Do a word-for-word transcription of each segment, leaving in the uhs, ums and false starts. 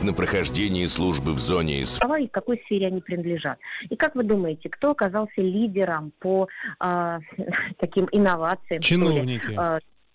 на прохождение службы в зоне СВО. И в какой сфере они принадлежат. И как вы думаете, кто оказался лидером по э, таким инновациям? Чиновники. Э,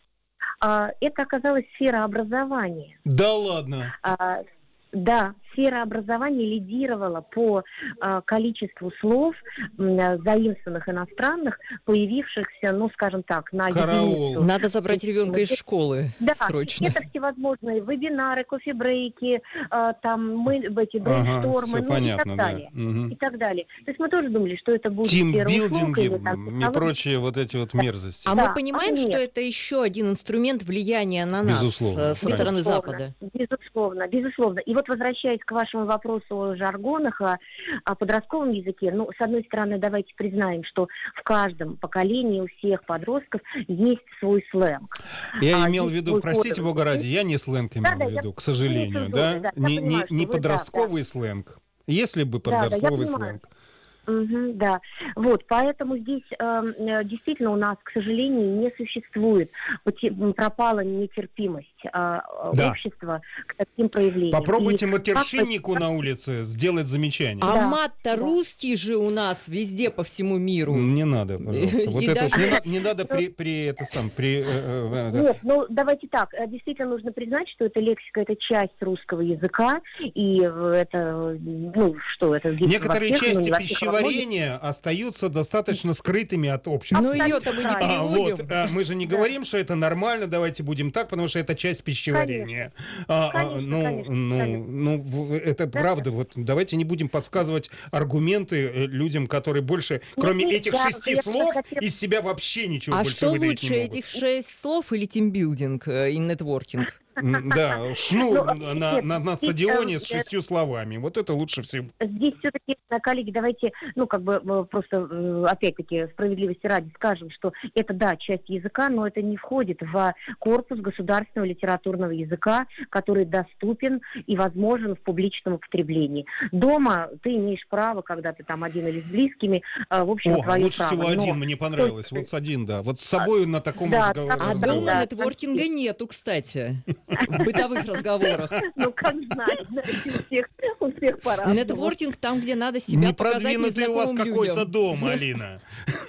э, это оказалась сфера образования. Да ладно? Э, да, сфера образования лидировала по э, количеству слов, э, заимствованных иностранных, появившихся, ну, скажем так, на единицу. Надо забрать ребенка из школы да, срочно. Это всевозможные вебинары, кофе-брейки, э, там, мы, эти брейнштормы, ага, ну, понятно, и так далее. Да. Угу. И так далее. То есть мы тоже думали, что это будет тимбилдинги и прочие вот эти вот мерзости. А да, мы понимаем, а что это еще один инструмент влияния на нас безусловно, со да. стороны безусловно, Запада. Безусловно, безусловно. И вот возвращаясь к вашему вопросу о жаргонах, о, о подростковом языке, ну, с одной стороны, давайте признаем, что в каждом поколении у всех подростков есть свой сленг. Я а, имел в виду, простите бога ради, я не сленг имел да, в виду, я, к сожалению, да? да? Не, понимаю, не, не вы, подростковый да, сленг. Если бы да, подростковый да, сленг. Угу, да, вот, поэтому здесь э, действительно у нас, к сожалению, не существует, пропала нетерпимость э, да. общества к таким проявлениям. Попробуйте И матершиннику как... на улице сделать замечание. А да, мат-то да. русский же у нас везде по всему миру. Не надо, пожалуйста. Вот И это даже... не, надо, не надо при, при это сам при. Э, э, Нет, ну давайте так. Действительно нужно признать, что эта лексика это часть русского языка, и это, ну что это. Некоторые всех, части ну, пищеварения остаются достаточно скрытыми от общества. Ну ее-то мы не А, вот, переводим. а, мы же не говорим, что это нормально, давайте будем так, потому что это часть пищеварения. Конечно, а, конечно, ну, конечно, ну, конечно. ну, это да, правда. Вот давайте не будем подсказывать аргументы людям, которые больше, кроме ну, этих да, шести я слов, хотела... из себя вообще ничего а больше что выдавить лучше, не могут. этих шесть слов или тимбилдинг и нетворкинг? Да, шнур ну, на, нет, на, на здесь, стадионе э, с шестью словами. Вот это лучше всего. Здесь все-таки, коллеги, давайте, ну, как бы просто, опять-таки, справедливости ради скажем, что это, да, часть языка, но это не входит в корпус государственного литературного языка, который доступен и возможен в публичном употреблении. Дома ты имеешь право, когда ты там один или с близкими, в общем, О, твое лучше право. всего один, но... мне понравилось. Вот с один, да. Вот с собой а, на таком да, разговоре. А да, дома да, нетворкинга да. нету, кстати, в бытовых разговорах. Ну, как знать, знаете, у всех, у всех по-разному. Нетворкинг там, где надо себя не показать продвинутый у вас незнакомым какой-то людям. дом, Алина.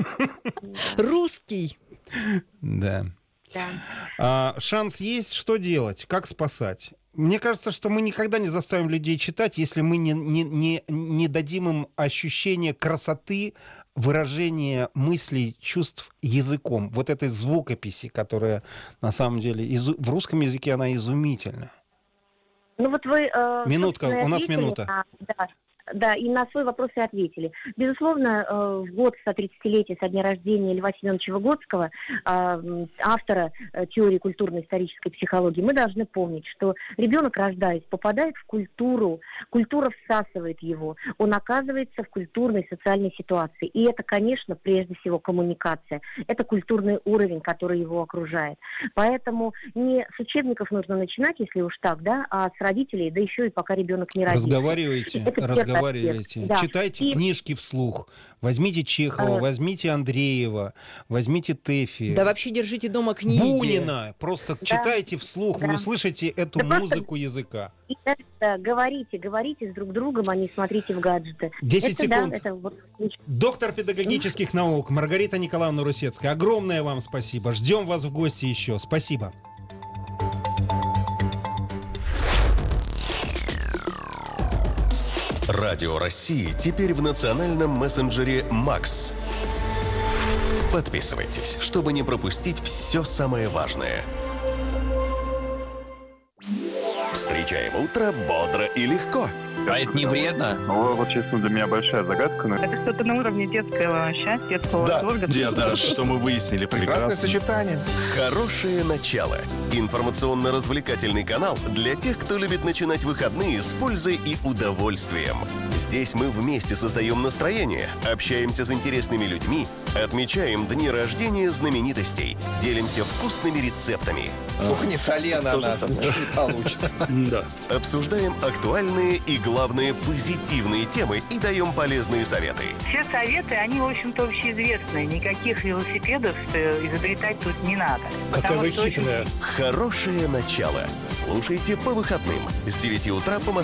Русский. Да. Да. А, шанс есть, что делать, как спасать? Мне кажется, что мы никогда не заставим людей читать, если мы не, не, не, не дадим им ощущение красоты, выражения мыслей, чувств языком. Вот этой звукописи, которая на самом деле изу... в русском языке она изумительна. Ну вот вы... Э, Минутка, у нас ответили, минута. а, да. Да, и на свой вопрос и ответили. Безусловно, в год сто тридцатилетия со дня рождения Льва Семеновича Выгодского, автора теории культурно-исторической психологии, мы должны помнить, что ребенок, рождаясь, попадает в культуру, культура всасывает его, он оказывается в культурной, социальной ситуации. И это, конечно, прежде всего коммуникация. Это культурный уровень, который его окружает. Поэтому не с учебников нужно начинать, если уж так, да, а с родителей, да еще и пока ребенок не родился. Разговаривайте, разговаривайте. Разговаривайте, да. читайте и... книжки вслух. Возьмите Чехова, а... возьмите Андреева, возьмите Тэфи. Да вообще держите дома книги. Бунина. Просто да. читайте вслух, да. вы услышите эту да музыку просто... языка. И это, говорите, говорите с друг другом, а не смотрите в гаджеты. десять это, секунд. Да, это вот... Доктор педагогических наук Маргарита Николаевна Русецкая. Огромное вам спасибо. Ждем вас в гости еще. Спасибо. Радио России теперь в национальном мессенджере «Макс». Подписывайтесь, чтобы не пропустить все самое важное. Встречаем утро бодро и легко. А это не вредно? Ну, вот, честно, для меня большая загадка. Но... Это что-то на уровне детского счастья, детского да, восторга. Да, что мы выяснили. Прекрасное сочетание. Хорошее начало. Информационно-развлекательный канал для тех, кто любит начинать выходные с пользой и удовольствием. Здесь мы вместе создаем настроение, общаемся с интересными людьми, отмечаем дни рождения знаменитостей, делимся вкусными рецептами. Сколько не соли на нас, не получится. Да. Обсуждаем актуальные и, главное, позитивные темы и даем полезные советы. Все советы, они, в общем-то, общеизвестные. Никаких велосипедов изобретать тут не надо. Какая вы хитрая. Очень... Хорошее начало. Слушайте по выходным с девяти утра по Москве.